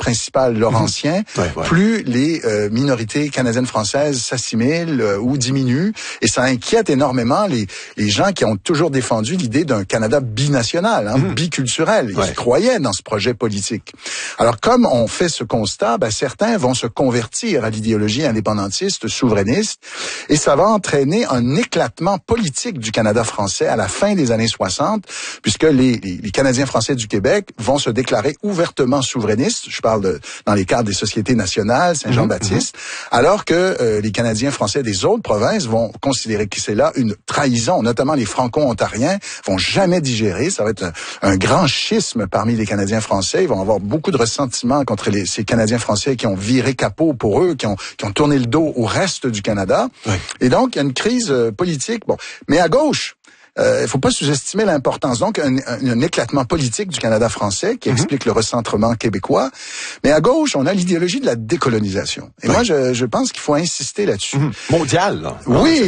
principal laurentien, plus les minorités canadiennes-françaises s'assimilent ou diminuent. Et ça inquiète énormément les gens qui ont toujours défendu l'idée d'un Canada binational, biculturel, et qui croyaient dans ce projet politique. Alors, comme on fait ce constat, certains vont se convertir à l'idéologie indépendantiste, souverainiste, et ça va entraîner un éclatement politique du Canada français à la fin des années 60, puisque les Canadiens français du Québec vont se déclarer ouvertement souverainistes. Je parle dans les cadres des sociétés nationales, Saint-Jean-Baptiste, alors que les Canadiens français des autres provinces vont considérer que c'est là une trahison, notamment les Franco-Ontariens vont jamais digérer. Ça va être un grand schisme parmi les Canadiens français. Ils vont avoir beaucoup de ressentiments contre ces Canadiens français qui ont viré capot pour eux, qui ont tourné le dos au reste du Canada. Oui. Et donc, il y a une crise politique. Bon, mais à gauche, il faut pas sous-estimer l'importance. Donc, un éclatement politique du Canada français qui explique le recentrement québécois. Mais à gauche, on a l'idéologie de la décolonisation. Et moi, je pense qu'il faut insister là-dessus. Mondial, là.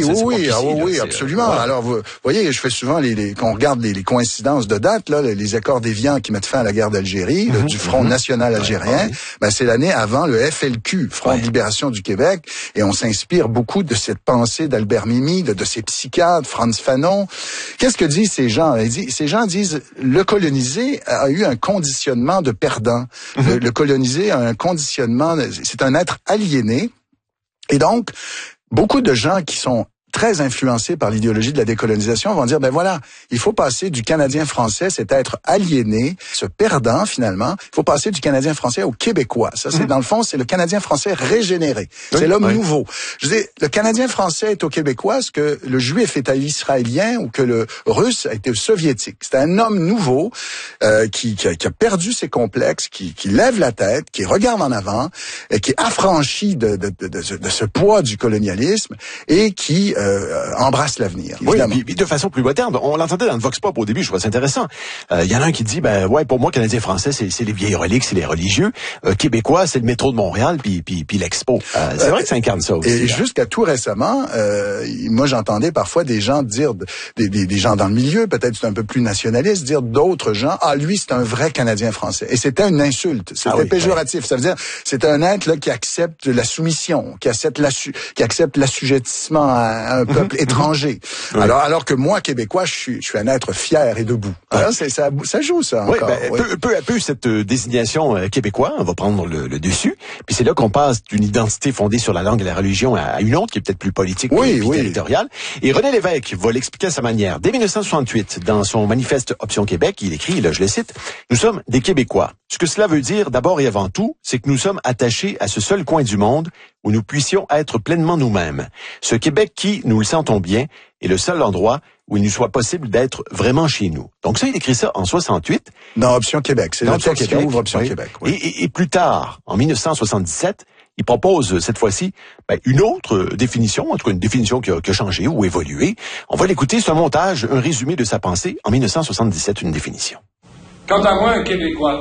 Oui, absolument. Alors, vous voyez, je fais souvent quand on regarde les coïncidences de date, là, les accords d'Évian qui mettent fin à la guerre d'Algérie, du Front national algérien, c'est l'année avant le FLQ, Front de libération du Québec, et on s'inspire beaucoup de cette pensée d'Albert Memmi, de ces psychiatres, Frantz Fanon. Qu'est-ce que disent ces gens? Ces gens disent le colonisé a eu un conditionnement de perdant. Le colonisé a un conditionnement, c'est un être aliéné. Et donc, beaucoup de gens qui sont très influencés par l'idéologie de la décolonisation vont dire, voilà, il faut passer du Canadien français, cet être aliéné, ce perdant finalement, il faut passer du Canadien français au Québécois. Ça, c'est dans le fond, c'est le Canadien français régénéré. C'est l'homme nouveau. Je dis, le Canadien français est au Québécois ce que le Juif est à l'Israélien ou que le Russe a été au Soviétique. C'est un homme nouveau qui a perdu ses complexes, qui lève la tête, qui regarde en avant, et qui est affranchi de ce poids du colonialisme et qui embrasse l'avenir. Oui, puis de façon plus moderne. On l'entendait dans le Vox Pop au début, je trouvais ça intéressant. Il y en a un qui dit, pour moi, Canadien-Français, c'est les vieilles reliques, c'est les religieux. Québécois, c'est le métro de Montréal, puis l'Expo. C'est vrai que ça incarne ça aussi. Et jusqu'à tout récemment, moi, j'entendais parfois des gens dire, des gens dans le milieu, peut-être c'est un peu plus nationaliste, dire d'autres gens, lui, c'est un vrai Canadien-Français. Et c'était une insulte. C'était péjoratif. Ça veut dire, c'est un être là qui accepte la soumission, qui accepte l'assujettissement à un peuple étranger. Alors que moi, Québécois, je suis un être fier et debout. Alors, ça joue, ça, encore. Peu à peu, cette désignation québécois va prendre le dessus. Puis c'est là qu'on passe d'une identité fondée sur la langue et la religion à une autre, qui est peut-être plus politique et territoriale. Et René Lévesque va l'expliquer à sa manière. Dès 1968, dans son manifeste Option Québec, il écrit, là, je le cite, « Nous sommes des Québécois. Ce que cela veut dire, d'abord et avant tout, c'est que nous sommes attachés à ce seul coin du monde où nous puissions être pleinement nous-mêmes. Ce Québec qui, nous le sentons bien, est le seul endroit où il nous soit possible d'être vraiment chez nous. » Donc ça, il écrit ça en 68. Dans Option Québec. C'est le texte qui ouvre Option Québec. Oui. Et plus tard, en 1977, il propose cette fois-ci une autre définition, en tout cas une définition qui a changé ou évolué. On va l'écouter, c'est un montage, un résumé de sa pensée en 1977, une définition. Quant à moi, un Québécois,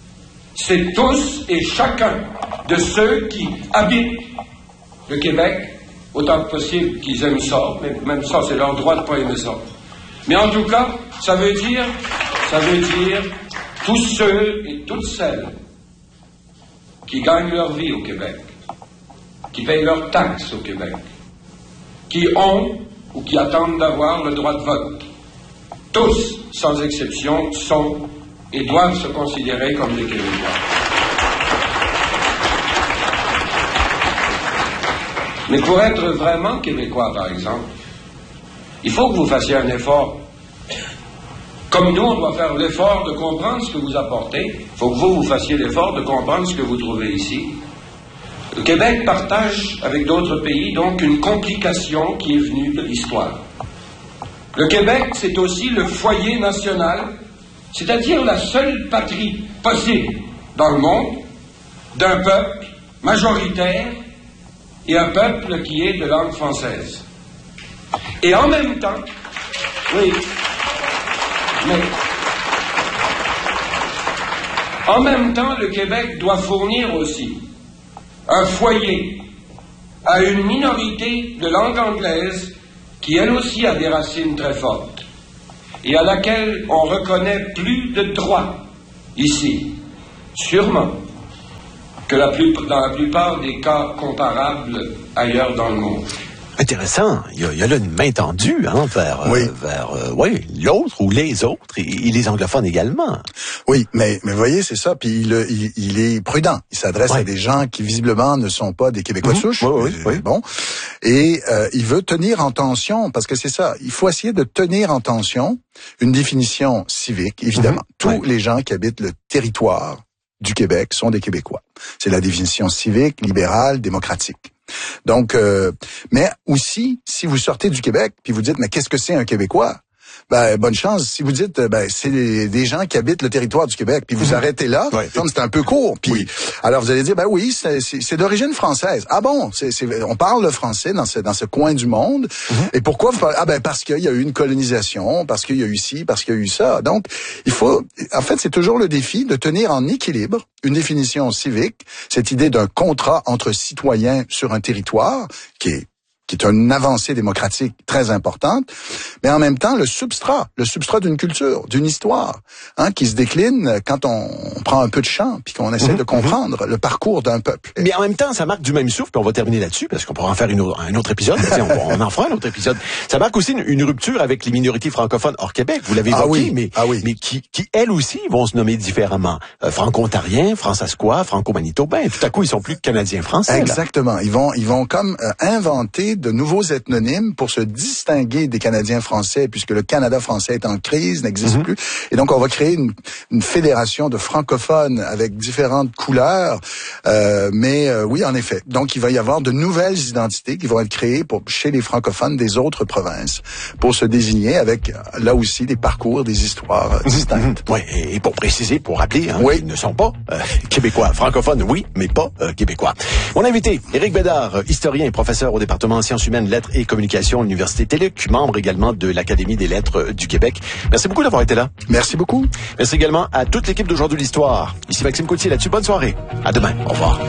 c'est tous et chacun de ceux qui habitent le Québec, autant que possible qu'ils aiment ça, mais même ça, c'est leur droit de pas aimer ça. Mais en tout cas, ça veut dire tous ceux et toutes celles qui gagnent leur vie au Québec, qui payent leurs taxes au Québec, qui ont ou qui attendent d'avoir le droit de vote. Tous, sans exception, sont et doivent se considérer comme des Québécois. Mais pour être vraiment Québécois, par exemple, il faut que vous fassiez un effort. Comme nous, on doit faire l'effort de comprendre ce que vous apportez, il faut que vous fassiez l'effort de comprendre ce que vous trouvez ici. Le Québec partage avec d'autres pays donc une complication qui est venue de l'histoire. Le Québec, c'est aussi le foyer national, c'est-à-dire la seule patrie possible dans le monde d'un peuple majoritaire et un peuple qui est de langue française. Et en même temps, en même temps, le Québec doit fournir aussi un foyer à une minorité de langue anglaise qui elle aussi a des racines très fortes et à laquelle on reconnaît plus de droits ici, sûrement, que dans la plupart des cas comparables ailleurs dans le monde. Intéressant. Il y a là une main tendue vers l'autre ou les autres et les anglophones également. Oui, mais vous voyez, c'est ça. Puis il est prudent. Il s'adresse à des gens qui visiblement ne sont pas des Québécois de souche. Oui. Bon. Et il veut tenir en tension, parce que c'est ça. Il faut essayer de tenir en tension une définition civique, évidemment. Tous les gens qui habitent le territoire du Québec sont des Québécois. C'est la définition civique, libérale, démocratique. Donc, mais aussi, si vous sortez du Québec, puis vous dites, mais qu'est-ce que c'est un Québécois? Ben, bonne chance. Si vous dites, c'est des gens qui habitent le territoire du Québec, puis vous arrêtez là, c'est un peu court. Puis, alors vous allez dire, oui, c'est d'origine française. Ah bon, on parle le français dans ce coin du monde. Et pourquoi vous parlez? Parce qu'il y a eu une colonisation, parce qu'il y a eu ci, parce qu'il y a eu ça. Donc, en fait, c'est toujours le défi de tenir en équilibre une définition civique, cette idée d'un contrat entre citoyens sur un territoire qui est une avancée démocratique très importante, mais en même temps le substrat d'une culture, d'une histoire, qui se décline quand on prend un peu de champ puis qu'on essaie de comprendre le parcours d'un peuple. Mais en même temps, ça marque du même souffle, puis on va terminer là-dessus parce qu'on pourra en faire un autre épisode. on en fera un autre épisode. Ça marque aussi une rupture avec les minorités francophones hors Québec. Vous l'avez évoqué, mais qui elles aussi vont se nommer différemment. Franco-ontariens, fransaskois, franco-manitobains. Tout à coup, ils sont plus canadiens-français. Exactement. Là. Ils vont comme inventer de nouveaux ethnonymes pour se distinguer des Canadiens français, puisque le Canada français est en crise, n'existe plus. Et donc, on va créer une fédération de francophones avec différentes couleurs. Oui, en effet. Donc, il va y avoir de nouvelles identités qui vont être créées chez les francophones des autres provinces pour se désigner avec, là aussi, des parcours, des histoires distinctes. Oui, et pour préciser, pour rappeler, ils ne sont pas québécois. Francophones, oui, mais pas québécois. Mon invité, Éric Bédard, historien et professeur au département sciences humaines, lettres et communications à l'Université TELUQ, membre également de l'Académie des lettres du Québec. Merci beaucoup d'avoir été là. Merci beaucoup. Merci également à toute l'équipe d'Aujourd'hui l'Histoire. Ici Maxime Coutier là-dessus. Bonne soirée. À demain. Au revoir.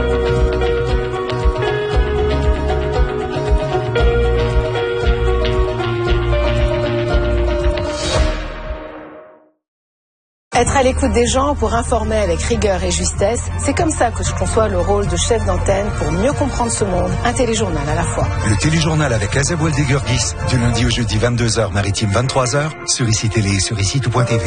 Être à l'écoute des gens pour informer avec rigueur et justesse, c'est comme ça que je conçois le rôle de chef d'antenne pour mieux comprendre ce monde. Un téléjournal à la fois. Le téléjournal avec Azeb Weldeguergis, du lundi au jeudi 22h, maritime 23h, sur ICI Télé et sur ICI.tv.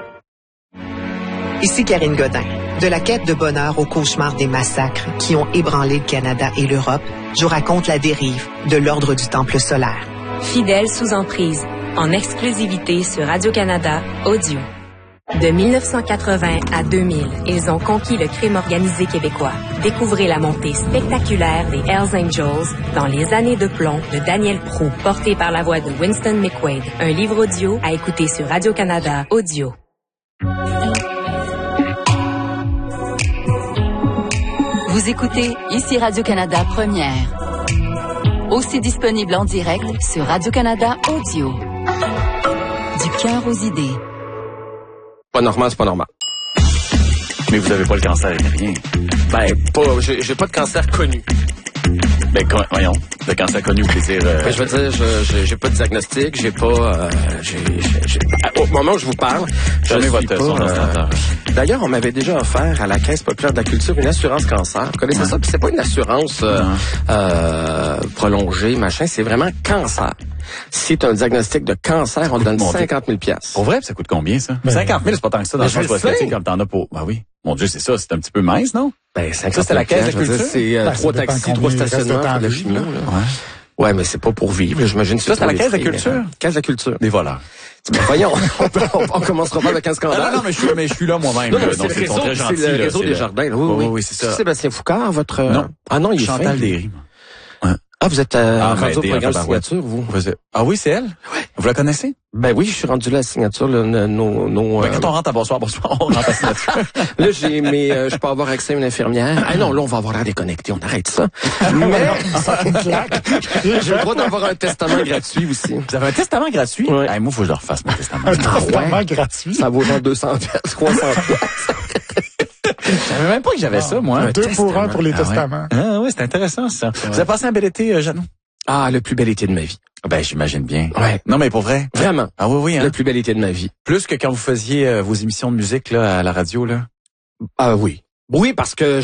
Ici Karine Godin. De la quête de bonheur au cauchemar des massacres qui ont ébranlé le Canada et l'Europe, je vous raconte la dérive de l'ordre du Temple solaire. Fidèles sous emprise, en exclusivité sur Radio-Canada Audio. De 1980 à 2000, ils ont conquis le crime organisé québécois. Découvrez la montée spectaculaire des Hells Angels dans Les années de plomb de Daniel Proulx, porté par la voix de Winston McQuaid. Un livre audio à écouter sur Radio-Canada Audio. Vous écoutez ici Radio-Canada Première. Aussi disponible en direct sur Radio-Canada Audio. Du cœur aux idées. Pas normal, c'est pas normal. Mais vous avez pas le cancer et rien. J'ai pas de cancer connu. Voyons, le cancer connu, vous voulez dire... Je veux dire, j'ai pas de diagnostic, j'ai pas... Au moment où je vous parle, je suis votre son pas... D'ailleurs, on m'avait déjà offert à la Caisse populaire de la culture une assurance cancer. Vous connaissez ça? Puis c'est pas une assurance prolongée, machin, c'est vraiment cancer. Si tu as un diagnostic de cancer, on te donne 50 000 $. Pour vrai, ça coûte combien, ça? 50 000, c'est pas tant que ça dans le centre esthétique comme t'en as pour... oui. Mon Dieu, c'est ça, c'est un petit peu mince, non? 50 ça, c'était la Caisse de la culture? C'est 3 taxis, 3 stationnements pour de la chimio. Ouais, mais c'est pas pour vivre. J'imagine que ça, c'est à la Caisse de la culture? Caisse de la culture. Des voleurs. Voyons, on commencera pas avec un scandale. Non, mais je suis là moi-même. Donc c'est le réseau des jardins. Oui, c'est ça. Sébastien Foucard, votre... Non. Ah non, il est Chantal Derry. Ah, vous êtes rendu au programme signature, vous? Ah oui, c'est elle? Oui. Vous la connaissez? Ben oui, je suis rendu là à la signature. Quand on rentre à bonsoir, on rentre à la signature. Là, je peux avoir accès à une infirmière. Ah non, là, on va avoir l'air déconnecté, on arrête ça. Mais, ça fait une claque. J'ai le droit d'avoir un testament gratuit aussi. Vous avez un testament gratuit? Oui. Moi, faut que je le refasse, mon testament. Un testament gratuit? Ça vaut genre 200 $, 300 $. Je savais même pas que j'avais ça, moi. 2 pour 1 pour les testaments. Ah oui, c'est intéressant, ça. Vous avez passé un bel été, Jeannot? Ah, le plus bel été de ma vie. J'imagine bien. Ouais. Non, mais pour vrai? Vraiment. Ah oui, hein? Le plus bel été de ma vie. Plus que quand vous faisiez vos émissions de musique, là, à la radio, là? Ah oui. Oui, parce que